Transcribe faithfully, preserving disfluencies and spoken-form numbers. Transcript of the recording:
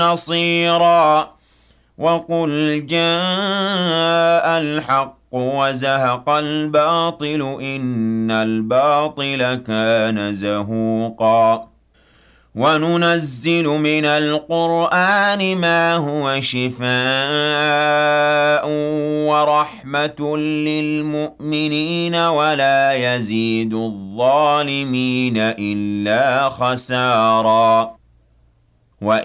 نصيرا وقل جاء الحق وزهق الباطل إن الباطل كان زهوقا وننزل من القرآن ما هو شفاء ورحمة للمؤمنين ولا يزيد الظالمين إلا خسارا